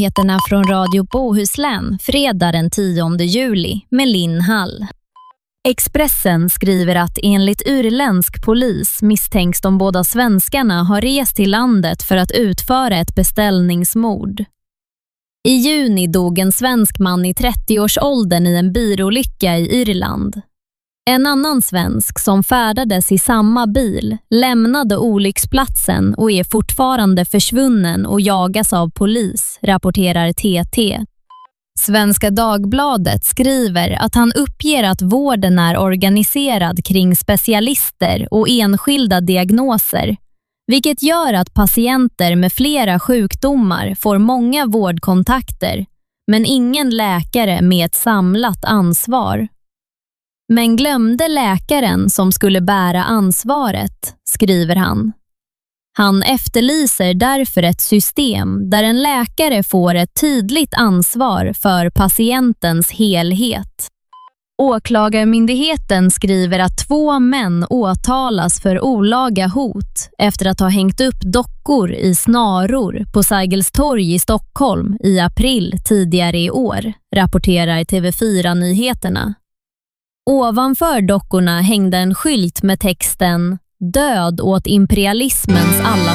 nyheterna från Radio Bohuslän fredag den 10 juli med Linn Hall. Expressen skriver att enligt irländsk polis misstänks de båda svenskarna ha rest till landet för att utföra ett beställningsmord. I juni dog en svensk man i 30-årsåldern i en bilolycka i Irland. En annan svensk som färdades i samma bil lämnade olycksplatsen och är fortfarande försvunnen och jagas av polis, rapporterar TT. Svenska Dagbladet skriver att han uppger att vården är organiserad kring specialister och enskilda diagnoser, vilket gör att patienter med flera sjukdomar får många vårdkontakter, men ingen läkare med ett samlat ansvar. Men glömde läkaren som skulle bära ansvaret, skriver han. Han efterlyser därför ett system där en läkare får ett tydligt ansvar för patientens helhet. Åklagarmyndigheten skriver att 2 män åtalas för olaga hot efter att ha hängt upp dockor i snaror på Sergels torg i Stockholm i april tidigare i år, rapporterar TV4-nyheterna. Ovanför dockorna hängde en skylt med texten "Död åt imperialismens alla